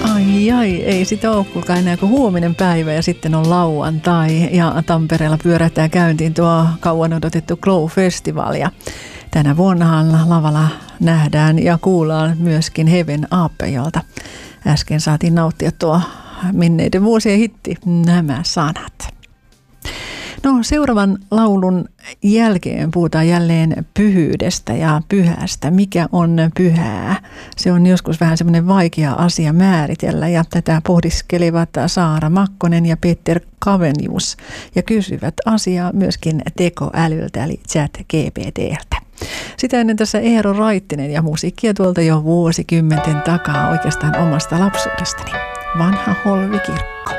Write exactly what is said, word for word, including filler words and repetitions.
Ai ai, ei sitä ole kuulkaa enää kuin huominen päivä ja sitten on lauantai ja Tampereella pyörähtää käyntiin tuo kauan odotettu Glow-festival ja tänä vuonnahan lavalla nähdään ja kuullaan myöskin Heaven Up, jolta äsken saatiin nauttia tuo menneiden vuosien hitti Nämä sanat. No, seuraavan laulun jälkeen puhutaan jälleen pyhyydestä ja pyhästä. Mikä on pyhää? Se on joskus vähän semmoinen vaikea asia määritellä ja tätä pohdiskelivat Saara Makkonen ja Peter Kavenius ja kysyvät asiaa myöskin tekoälyltä eli ChatGPT:ltä. Sitä ennen tässä Eero Raittinen ja musiikkia tuolta jo vuosikymmenten takaa oikeastaan omasta lapsuudestani. Vanha Holvikirkko.